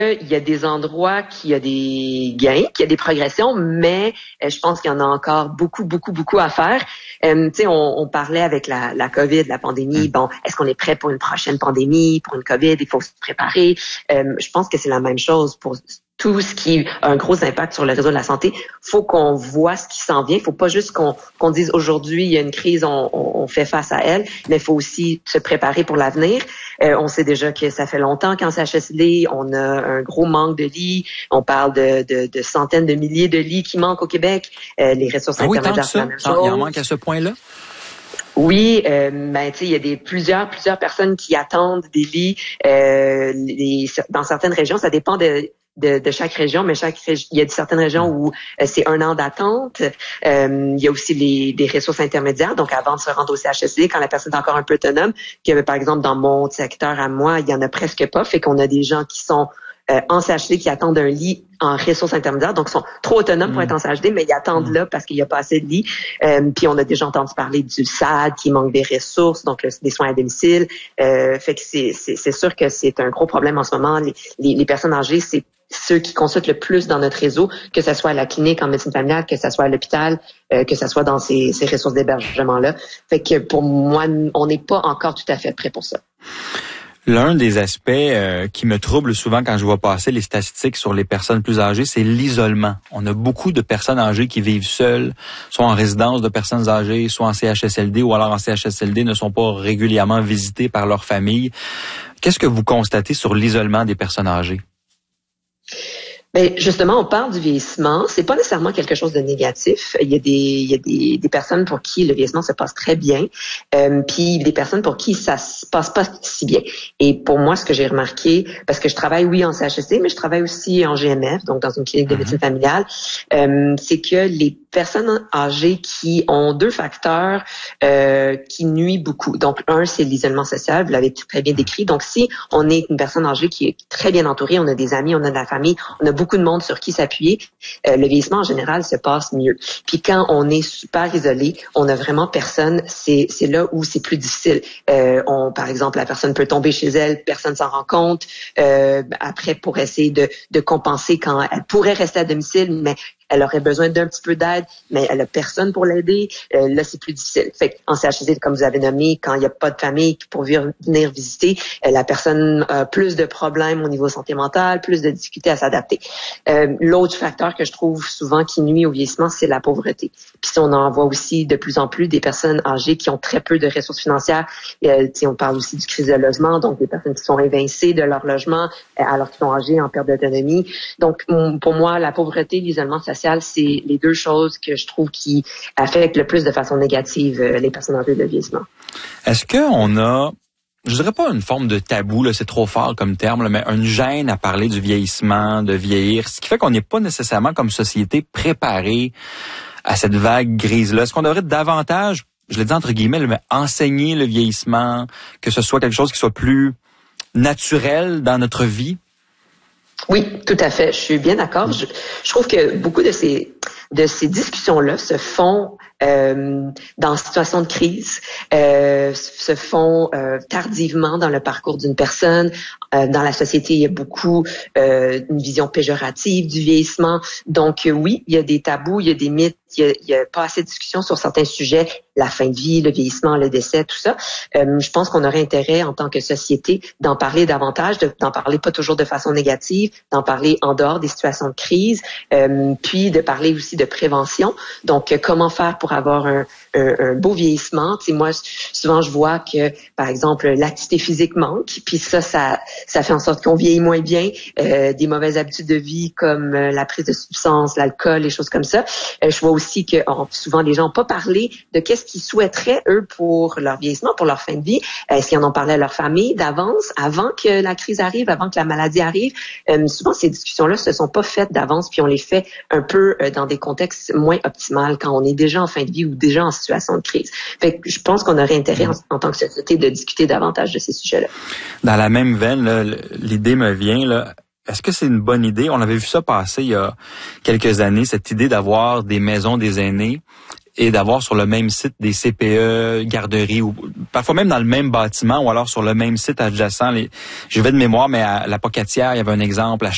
il y a des endroits qui y a des gains, qui y a des progressions, mais je pense qu'il y en a encore beaucoup à faire. Tu sais, on parlait avec la COVID, la pandémie. Bon, est-ce qu'on est prêt pour une prochaine pandémie, pour une COVID? Il faut se préparer. Je pense que c'est la même chose pour tout ce qui a un gros impact sur le réseau de la santé. Faut qu'on voit ce qui s'en vient. Faut pas juste qu'on dise aujourd'hui il y a une crise, on fait face à elle, mais il faut aussi se préparer pour l'avenir. On sait déjà que ça fait longtemps qu'en CHSLD, on a un gros manque de lits. On parle de centaines de milliers de lits qui manquent au Québec. Les ressources intermédiaires, c'est la même chose. Il en manque à ce point-là? Oui, tu sais, il y a plusieurs personnes qui attendent des lits. Dans certaines régions, ça dépend de chaque région, mais il y a certaines régions où c'est 1 an d'attente. Il y a aussi des ressources intermédiaires, donc avant de se rendre au CHSLD, quand la personne est encore un peu autonome, que par exemple dans mon secteur à moi, il y en a presque pas, fait qu'on a des gens qui sont en CHD qui attendent un lit en ressources intermédiaires, donc sont trop autonomes pour être en CHD, mais ils attendent là parce qu'il n'y a pas assez de lits. Puis on a déjà entendu parler du SAD qui manque des ressources, donc des soins à domicile. Fait que c'est sûr que c'est un gros problème en ce moment. Les personnes âgées, c'est ceux qui consultent le plus dans notre réseau, que ce soit à la clinique en médecine familiale, que ce soit à l'hôpital, que ce soit dans ces ressources d'hébergement-là. Fait que pour moi, on n'est pas encore tout à fait prêt pour ça. L'un des aspects qui me trouble souvent quand je vois passer les statistiques sur les personnes plus âgées, c'est l'isolement. On a beaucoup de personnes âgées qui vivent seules, soit en résidence de personnes âgées, soit en CHSLD, ou alors en CHSLD ne sont pas régulièrement visitées par leur famille. Qu'est-ce que vous constatez sur l'isolement des personnes âgées? Ben justement, on parle du vieillissement. C'est pas nécessairement quelque chose de négatif. Il y a des personnes pour qui le vieillissement se passe très bien, puis des personnes pour qui ça se passe pas si bien. Et pour moi, ce que j'ai remarqué, parce que je travaille en CHSC, mais je travaille aussi en GMF, donc dans une clinique de médecine familiale, c'est que les personnes âgées qui ont 2 facteurs qui nuisent beaucoup. Donc un, c'est l'isolement social. Vous l'avez très bien décrit. Donc si on est une personne âgée qui est très bien entourée, on a des amis, on a de la famille, on a beaucoup de monde sur qui s'appuyer, le vieillissement en général se passe mieux. Puis quand on est super isolé, on a vraiment personne, c'est là où c'est plus difficile. Par exemple, la personne peut tomber chez elle, personne s'en rend compte. Après, pour essayer de compenser quand elle pourrait rester à domicile, mais elle aurait besoin d'un petit peu d'aide, mais elle a personne pour l'aider. Là, c'est plus difficile. Fait qu'en CHSLD, comme vous avez nommé, quand il n'y a pas de famille pour venir visiter, la personne a plus de problèmes au niveau santé mentale, plus de difficultés à s'adapter. L'autre facteur que je trouve souvent qui nuit au vieillissement, c'est la pauvreté. Puis on en voit aussi de plus en plus des personnes âgées qui ont très peu de ressources financières. On parle aussi du crise de logement, donc des personnes qui sont évincées de leur logement alors qu'ils sont âgées en perte d'autonomie. Donc, pour moi, la pauvreté, l'isolement social, c'est les 2 choses que je trouve qui affectent le plus de façon négative les personnes âgées de vieillissement. Est-ce qu'on a, je dirais pas une forme de tabou, là, c'est trop fort comme terme, là, mais une gêne à parler du vieillissement, de vieillir, ce qui fait qu'on n'est pas nécessairement comme société préparé à cette vague grise-là? Est-ce qu'on devrait davantage, je le dis entre guillemets, mais enseigner le vieillissement, que ce soit quelque chose qui soit plus naturel dans notre vie? Oui, tout à fait. Je suis bien d'accord. Je trouve que beaucoup de ces discussions-là se font dans situation de crise, se font tardivement dans le parcours d'une personne. Dans la société, il y a beaucoup une vision péjorative du vieillissement. Donc oui, il y a des tabous, il y a des mythes, il y a pas assez de discussion sur certains sujets, la fin de vie, le vieillissement, le décès, tout ça. Je pense qu'on aurait intérêt en tant que société d'en parler davantage, d'en parler pas toujours de façon négative, d'en parler en dehors des situations de crise, puis de parler aussi de prévention. Donc comment faire pour avoir un beau vieillissement. Tu sais, moi, souvent, je vois que, par exemple, l'activité physique manque, puis ça fait en sorte qu'on vieillit moins bien, des mauvaises habitudes de vie comme la prise de substances, l'alcool, les choses comme ça. Je vois aussi que souvent, les gens n'ont pas parlé de qu'est-ce qu'ils souhaiteraient, eux, pour leur vieillissement, pour leur fin de vie. Est-ce qu'ils en ont parlé à leur famille d'avance, avant que la crise arrive, avant que la maladie arrive? Souvent, ces discussions-là se sont pas faites d'avance, puis on les fait un peu dans des contextes moins optimaux quand on est déjà en fin de vie ou déjà en situation de crise. Fait que je pense qu'on aurait intérêt en tant que société de discuter davantage de ces sujets-là. Dans la même veine, là, l'idée me vient, là. Est-ce que c'est une bonne idée? On avait vu ça passer il y a quelques années, cette idée d'avoir des maisons des aînés et d'avoir sur le même site des CPE, garderies, ou parfois même dans le même bâtiment ou alors sur le même site adjacent. Je vais de mémoire, mais à la Pocatière, il y avait un exemple, à